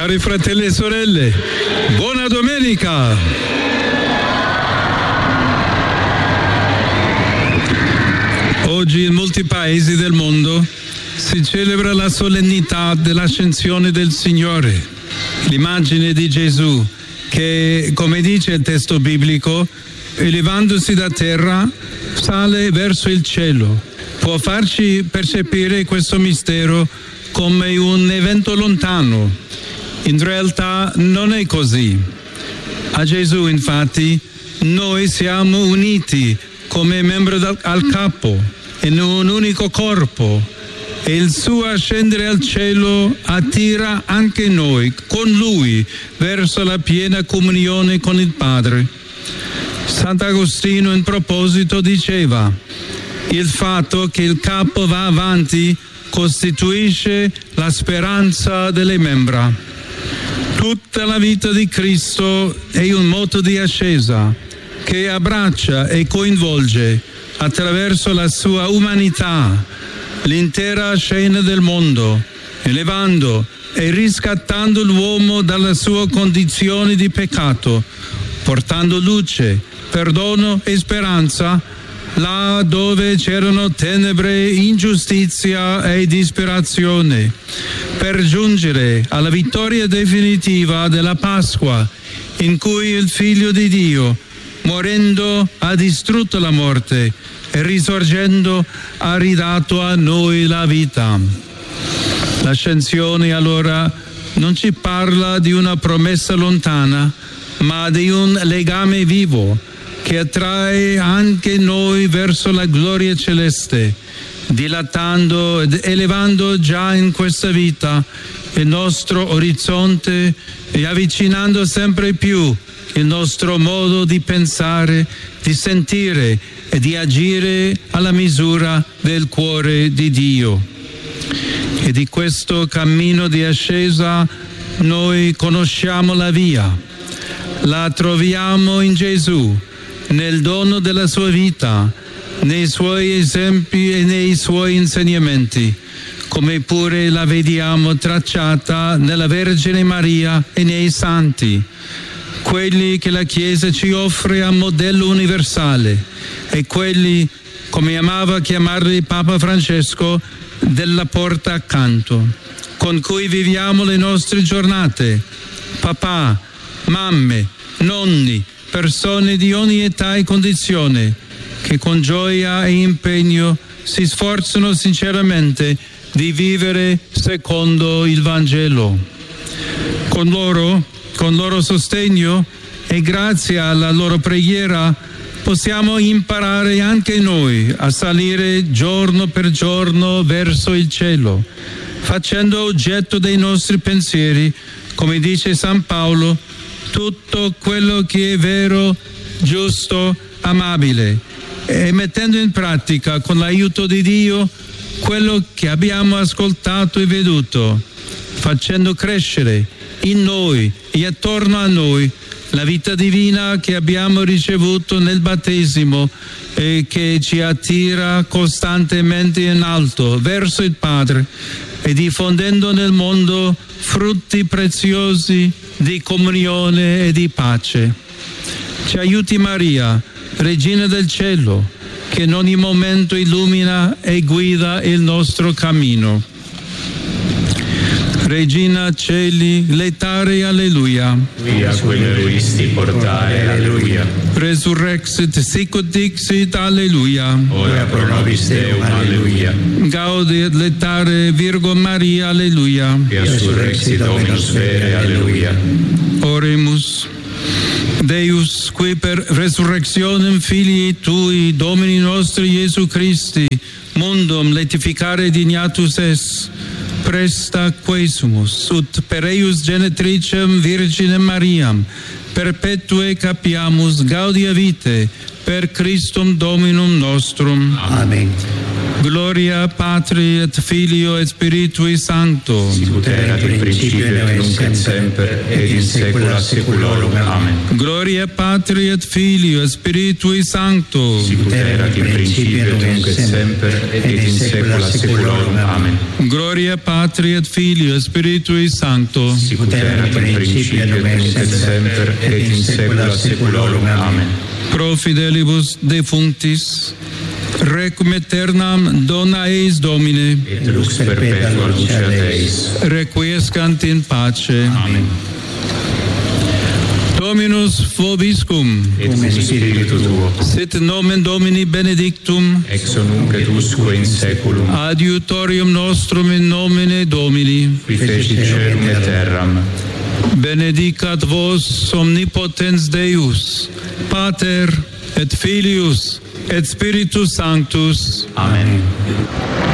Cari fratelli e sorelle, buona domenica! Oggi in molti paesi del mondo si celebra la solennità dell'ascensione del Signore, l'immagine di Gesù che, come dice il testo biblico, elevandosi da terra sale verso il cielo. Può farci percepire questo mistero come un evento lontano. In realtà non è così. A Gesù, infatti, noi siamo uniti come membri al capo, in un unico corpo, e il suo ascendere al cielo attira anche noi, con Lui, verso la piena comunione con il Padre. Sant'Agostino in proposito diceva: il fatto che il capo va avanti costituisce la speranza delle membra. Tutta la vita di Cristo è un moto di ascesa che abbraccia e coinvolge attraverso la sua umanità l'intera scena del mondo, elevando e riscattando l'uomo dalla sua condizione di peccato, portando luce, perdono e speranza là dove c'erano tenebre, ingiustizia e disperazione, per giungere alla vittoria definitiva della Pasqua, in cui il Figlio di Dio, morendo, ha distrutto la morte e risorgendo ha ridato a noi la vita. L'ascensione allora non ci parla di una promessa lontana, ma di un legame vivo che attrae anche noi verso la gloria celeste, dilatando ed elevando già in questa vita il nostro orizzonte e avvicinando sempre più il nostro modo di pensare, di sentire e di agire alla misura del cuore di Dio. E di questo cammino di ascesa noi conosciamo la via, la troviamo in Gesù, nel dono della sua vita, nei suoi esempi e nei suoi insegnamenti, come pure la vediamo tracciata nella Vergine Maria e nei santi, quelli che la Chiesa ci offre a modello universale e quelli, come amava chiamarli Papa Francesco, della porta accanto, con cui viviamo le nostre giornate. Papà, mamme, nonni, persone di ogni età e condizione che con gioia e impegno si sforzano sinceramente di vivere secondo il Vangelo. Con loro sostegno e grazie alla loro preghiera possiamo imparare anche noi a salire giorno per giorno verso il cielo, facendo oggetto dei nostri pensieri, come dice San Paolo, tutto quello che è vero, giusto, amabile, e mettendo in pratica con l'aiuto di Dio quello che abbiamo ascoltato e veduto, facendo crescere in noi e attorno a noi la vita divina che abbiamo ricevuto nel battesimo e che ci attira costantemente in alto verso il Padre e diffondendo nel mondo frutti preziosi di comunione e di pace. Ci aiuti Maria, Regina del Cielo, che in ogni momento illumina e guida il nostro cammino. Regina Celi, letare, alleluia. Via quelle visti portare, alleluia. Resurrexit, sicut dixit, alleluia. Ora pro nobis Deum, alleluia. Gaudet, letare, Virgo Maria, alleluia. Resurrexit Dominus vere, alleluia. Oremus. Deus, qui per resurrectionem filii Tui, Domini nostri Iesu Christi, mundum letificare dignatus es, presta quesumus, ut per eius genetricem Virginem Mariam, perpetue capiamus gaudia vitae, per Christum Dominum nostrum. Amen. Gloria Patri et Filio et Spiritui Sancto. Sicut erat in principio et nunc et semper et in saecula saeculorum. Amen. Gloria Patri et Filio et Spiritui Sancto. Sicut erat in principio et nunc et semper et in saecula saeculorum. Amen. Gloria Patri et Filio et Spiritui Sancto. Sicut erat in principio et nunc et semper et in saecula saeculorum. Amen. Pro fidelibus defunctis, requiem aeternam dona eis Domine, Et lux perpetua luceat eis. requiescant in pace. Amen. Dominus vobiscum, Et cum spiritu tuo, sit nomen Domini benedictum, ex nunc et usque in saeculum, adiutorium nostrum in nomine Domini. qui fecit caelum et terram. Benedicat vos omnipotens Deus, Pater et Filius et Spiritus Sanctus. Amen.